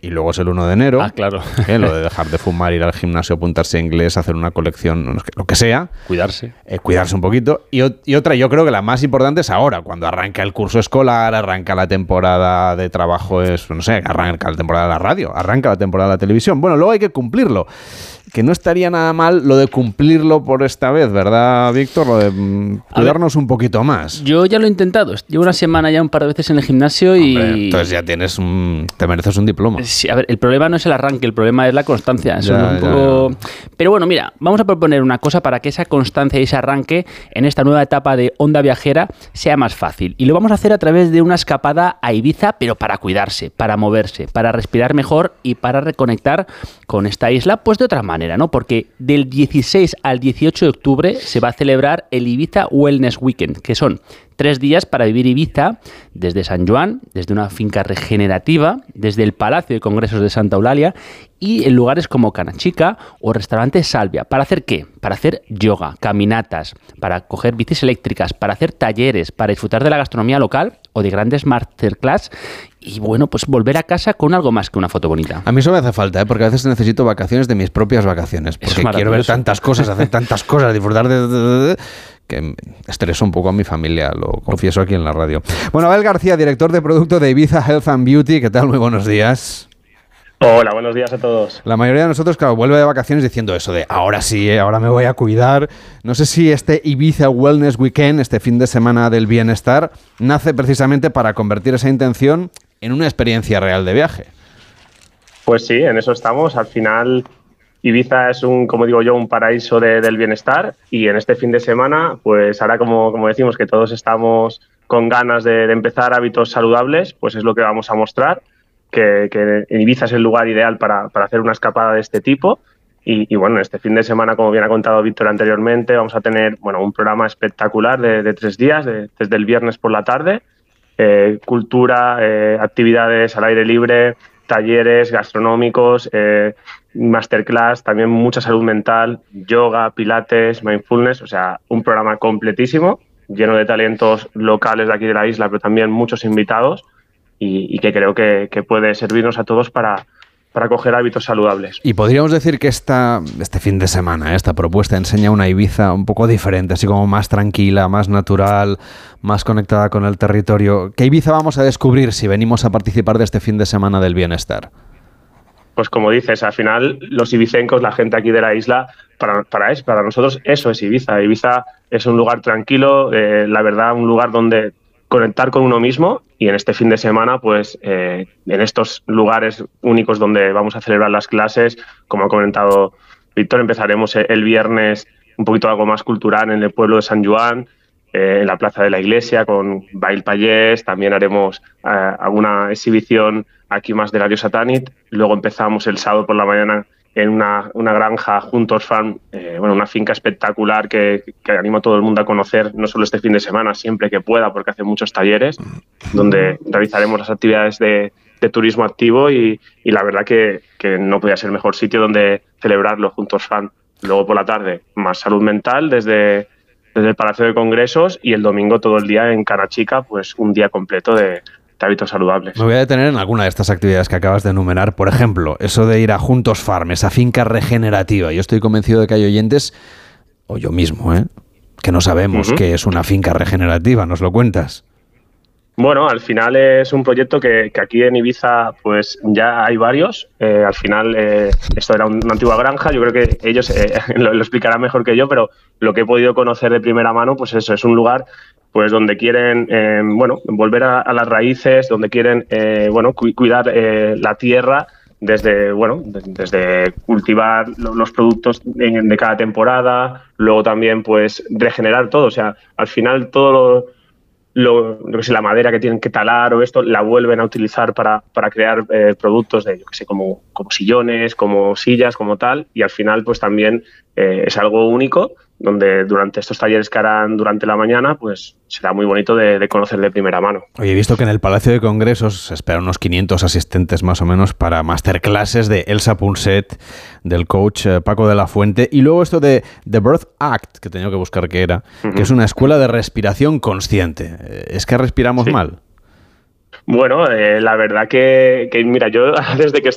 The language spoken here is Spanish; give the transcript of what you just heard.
y luego es el 1 de enero. Ah, claro. Lo de dejar de fumar, ir al gimnasio, apuntarse a inglés, hacer una colección, lo que sea. Cuidarse. Cuidarse un poquito. Y otra, yo creo que la más importante es ahora, cuando arranca el curso escolar, arranca la temporada de trabajo, arranca la temporada de la radio, arranca la temporada de la televisión. Bueno, luego hay que cumplirlo. Que no estaría nada mal lo de cumplirlo por esta vez, ¿verdad, Víctor? Lo de cuidarnos un poquito más. Yo ya lo he intentado. Llevo una semana ya un par de veces en el gimnasio y... Entonces ya te mereces un diploma. Sí, a ver, el problema no es el arranque, el problema es la constancia. Eso Ya. Pero bueno, mira, vamos a proponer una cosa para que esa constancia y ese arranque en esta nueva etapa de Onda Viajera sea más fácil. Y lo vamos a hacer a través de una escapada a Ibiza, pero para cuidarse, para moverse, para respirar mejor y para reconectar con esta isla, pues de otra manera, ¿no? Porque del 16 al 18 de octubre se va a celebrar el Ibiza Wellness Weekend, que son 3 días para vivir Ibiza desde San Joan, desde una finca regenerativa, desde el Palacio de Congresos de Santa Eulalia y en lugares como Canachica o restaurante Salvia. ¿Para hacer qué? Para hacer yoga, caminatas, para coger bicis eléctricas, para hacer talleres, para disfrutar de la gastronomía local o de grandes masterclass y bueno, pues volver a casa con algo más que una foto bonita. A mí eso me hace falta, porque a veces necesito vacaciones de mis propias vacaciones, porque quiero ver tantas cosas, hacer tantas cosas, disfrutar de que estreso un poco a mi familia, lo confieso aquí en la radio. Bueno, Abel García, director de producto de Ibiza Health and Beauty, ¿qué tal? Muy buenos días. Hola, buenos días a todos. La mayoría de nosotros, claro, vuelve de vacaciones diciendo eso de ahora sí, ahora me voy a cuidar. No sé si este Ibiza Wellness Weekend, este fin de semana del bienestar, nace precisamente para convertir esa intención en una experiencia real de viaje. Pues sí, en eso estamos. Al final, Ibiza es como digo yo, un paraíso del bienestar y en este fin de semana, pues ahora como decimos que todos estamos con ganas de empezar hábitos saludables, pues es lo que vamos a mostrar, que Ibiza es el lugar ideal para hacer una escapada de este tipo. Y bueno, este fin de semana, como bien ha contado Víctor anteriormente, vamos a tener un programa espectacular de 3 días, desde el viernes por la tarde, cultura, actividades al aire libre, talleres gastronómicos, masterclass, también mucha salud mental, yoga, pilates, mindfulness, o sea, un programa completísimo, lleno de talentos locales de aquí de la isla, pero también muchos invitados y que creo que puede servirnos a todos para coger hábitos saludables. Y podríamos decir que este fin de semana, esta propuesta enseña una Ibiza un poco diferente, así como más tranquila, más natural, más conectada con el territorio. ¿Qué Ibiza vamos a descubrir si venimos a participar de este fin de semana del bienestar? Pues como dices, al final los ibicencos, la gente aquí de la isla, para nosotros eso es Ibiza. Ibiza es un lugar tranquilo, la verdad, un lugar donde conectar con uno mismo y en este fin de semana, pues en estos lugares únicos donde vamos a celebrar las clases, como ha comentado Víctor, empezaremos el viernes un poquito algo más cultural en el pueblo de San Joan, en la plaza de la iglesia con Bail Pallés, también haremos alguna exhibición aquí más de la diosa Tanit, luego empezamos el sábado por la mañana en una granja Juntos Farm, una finca espectacular que animo a todo el mundo a conocer, no solo este fin de semana, siempre que pueda, porque hace muchos talleres, donde realizaremos las actividades de turismo activo y la verdad que no podía ser mejor sitio donde celebrarlo, Juntos Farm. Luego por la tarde, más salud mental desde el Palacio de Congresos y el domingo todo el día en Canachica, pues un día completo de hábitos saludables. Me voy a detener en alguna de estas actividades que acabas de enumerar. Por ejemplo, eso de ir a Juntos Farm, esa finca regenerativa. Yo estoy convencido de que hay oyentes, o yo mismo, que no sabemos qué es una finca regenerativa. ¿Nos lo cuentas? Bueno, al final es un proyecto que aquí en Ibiza pues ya hay varios. Al final esto era una antigua granja, yo creo que ellos lo explicarán mejor que yo, pero lo que he podido conocer de primera mano, pues eso, es un lugar pues donde quieren volver a las raíces, donde quieren cuidar la tierra desde cultivar los productos de cada temporada, luego también pues regenerar todo, o sea, al final todo la madera que tienen que talar o esto la vuelven a utilizar para crear productos de, como sillones, como sillas, como tal, y al final pues también es algo único donde durante estos talleres que harán durante la mañana pues será muy bonito de conocer de primera mano. Oye, he visto que en el Palacio de Congresos se esperan unos 500 asistentes más o menos para masterclasses de Elsa Punset, del coach Paco de la Fuente, y luego esto de The Birth Act, que tenía que buscar qué era, que es una escuela de respiración consciente. ¿Es que respiramos mal? Bueno, la verdad que mira, yo desde que